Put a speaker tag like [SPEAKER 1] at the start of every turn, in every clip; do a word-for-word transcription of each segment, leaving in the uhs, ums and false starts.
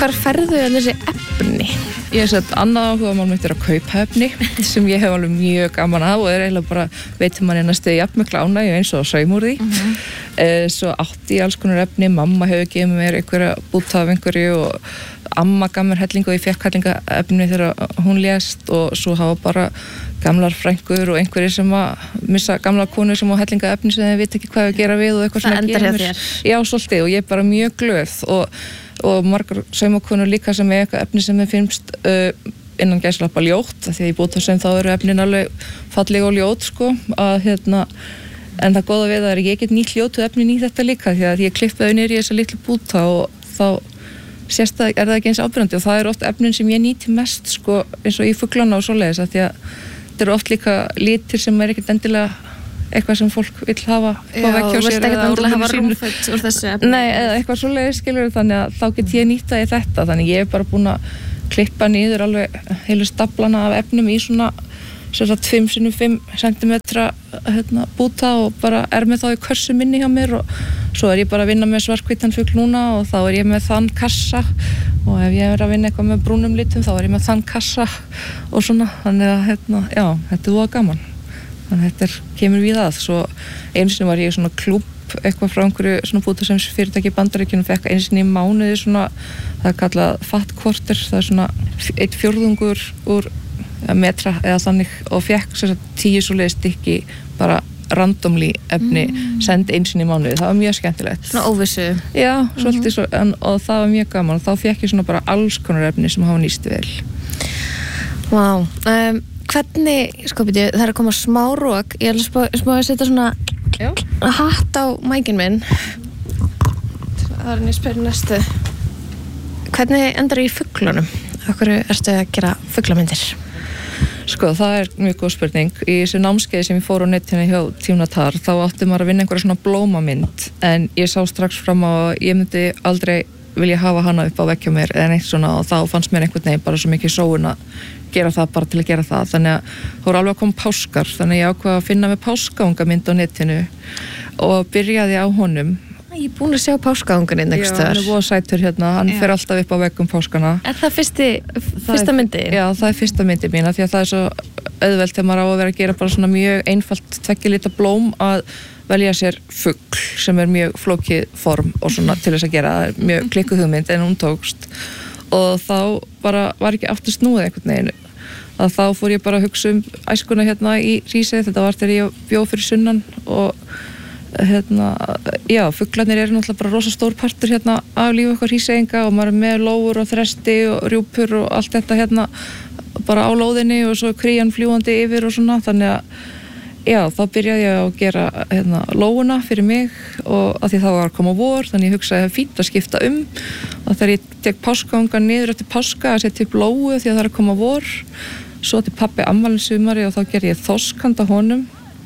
[SPEAKER 1] hvar ferðu öll þessi efni?
[SPEAKER 2] Ég hef sett annað áhuga mál mitt er að kaupa efni sem ég hef alveg mjög gaman að og er eiginlega bara, veitum mann einna stuði jafnmikla ánægju eins og saum úr því. Mm-hmm. uh, Svo átti ég alls konar efni, mamma hefur gefið mér einhverja búta af einhverju og amma gaf mér hellingu og ég fekk hellinga efni þegar hún lést og svo hafa bara gamlar frængur og einhverjir sem að missa gamla konur sem á hellinga efni sem þeir vita ekki hvað að gera við og eitthvað svona
[SPEAKER 1] kemur.
[SPEAKER 2] Já, svolítið og ég er bara mjög glöð og, og margar saumakonur líka sem er eitthvað efni sem þeir finnst uh, innan gæslappa ljótt því að ég búta sem þá eru efnin alveg falleg og ljót sko að hérna en það góða við það er ég get nýtt ljótu efnin í þetta líka því að ég klippaði niður í þessa litlu búta og þá sérst að er það ekki eins ábyrjandi og það eru oft efnin sem ég nýti mest sko eins og í fuglana og svoleiðis að því að þetta eru oft líka litir sem er ekkert endilega eitthvað sem fólk vill hafa
[SPEAKER 1] Já, og vilt ekkert endilega hafa rúmföt úr þessu efni.
[SPEAKER 2] Nei, eða eitthvað svoleiðis skilur þannig að þá get ég nýta í þetta þannig ég er bara búin að klippa niður alveg heilu staplana af efnum í svona svona fimm sinnum fimm sentimetra hérna, búta og bara er með þá í körsu minni hjá mér og svo er ég bara að vinna með svarthvítan fugl núna og þá er ég með þann kassa og ef ég er að vinna eitthvað með brúnum litum þá er ég með þann kassa og svona þannig að hérna, já, þetta er voða gaman þannig að þetta er, kemur við að svo einu sinni var ég í svona klúbb eitthvað frá einhverju svona búta sem fyrirtæki í Bandaríkjunum fekk einu sinni í mánuði svona það er kallað fat quarter það er svona eitt fjórðungur úr metra eða þannig og fekk svo tíu svoleiðis stykki bara randomly efni mm. send eins og í mánuði, það var mjög skemmtilegt
[SPEAKER 1] svona óvissu
[SPEAKER 2] já, svolítið mm-hmm. svo, en, og það var mjög gaman og þá fekk ég svona bara alls konar efni sem hafa nýst vel
[SPEAKER 1] Vá, wow. um, hvernig sko byrju, það er að koma smá rók ég er að spá, spá að setja svona já. hatt á mækin minn það er nýst spyrir næstu hvernig endar í fuglunum? Okkur ertu að gera fuglamyndir?
[SPEAKER 2] Sko, það er mjög góð spurning. Í þessu námskeiði sem ég fór á netinu hjá Tíunatar, þá átti maður að vinna einhverja svona blómamynd, en ég sá strax fram á að ég myndi aldrei vilja hafa hana upp á vegg hjá mér eða neitt svona og þá fannst mér einhvern veginn bara svo mikið sóun að gera það bara til að gera það. Þannig að það voru alveg að koma páskar, þannig að ég ákvað að finna með páskaungamynd á netinu og byrjaði á honum.
[SPEAKER 1] Ég er búin að sjá páskaungan einhvers staðar.
[SPEAKER 2] Já, hann er voða sætur hérna, hann já. fer alltaf upp á veggum páskana.
[SPEAKER 1] Er það fyrsti, fyrsta myndi?
[SPEAKER 2] Já, það er fyrsta myndi mín, því að það er svo auðvelt þegar maður á að vera að gera bara svona mjög einfalt tveggja lita blóm að velja sér fugl sem er mjög flókið form og svona til þess að gera mjög klikkuð hugmynd en hún tókst og þá bara var ekki aftur snúið einhvern veginn að þá fór ég bara að hugsa um æskuna hérna í Hrísey, þetta var þegar ég bjó fyrir sunnan og hérna, já, fuglarnir eru náttúrulega bara rosa stór partur hérna af lífi okkar Hríseyinga og maður er með lóur og þresti og rjúpur og allt þetta hérna bara á lóðinni og svo krían fljúandi yfir og svona, þannig að já, þá byrjaði ég að gera hérna lóuna fyrir mig og að því það var að koma vor, þannig ég hugsaði að það er fínt að skipta um og þegar ég tek páskaungan niður eftir páska að setja upp lóu því að það er að koma vor svo til pabbi afmælisumari og þá gerði ég þorskhanda honum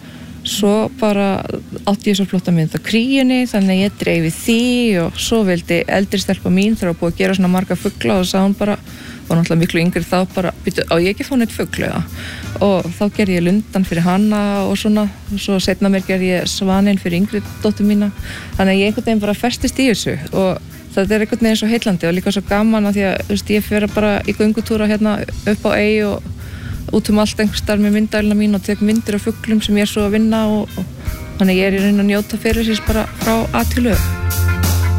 [SPEAKER 2] svo bara átti ég svo flotta mynd á kríunni þannig að ég dreifi því og svo vildi eldri stelpa mín þegar að búið að gera svona marga fugla og sá hún bara var náttúrulega miklu yngri þá bara býtu, á ég ekki fá neitt fuglu og þá gerði ég lundan fyrir hana og svona og svo setna mér gerði ég svaninn fyrir yngri dóttur mína þannig að ég einhvern veginn bara festist í þessu og þetta er einhvern veginn svo heillandi og líka svo gaman að því að þú veist, ég fer bara í göngutúra hérna upp á Ey og út um allt einhvers staðar með myndælina mín og tek myndir af fuglum sem ég er svo að vinna og, og þannig ég er í raun að njóta fyrir þess bara frá A til Ö